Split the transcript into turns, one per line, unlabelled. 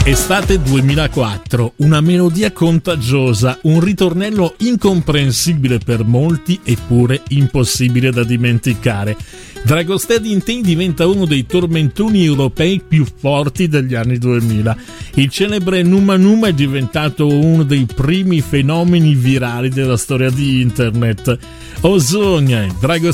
Estate 2004, una melodia contagiosa, un ritornello incomprensibile per molti eppure impossibile da dimenticare. Dragosteady in Te diventa uno dei tormentoni europei più forti degli anni 2000. Il celebre Numa Numa è diventato uno dei primi fenomeni virali della storia di internet. Ozone, Dragosteady